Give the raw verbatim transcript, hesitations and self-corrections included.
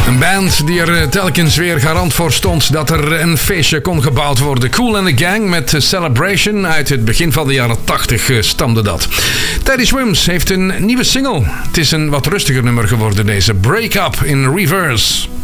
Een band die er telkens weer garant voor stond dat er een feestje kon gebouwd worden. Kool and the Gang met Celebration. Uit het begin van de jaren tachtig stamde dat. Teddy Swims heeft een nieuwe single. Het is een wat rustiger nummer geworden, deze. Break Up in Reverse.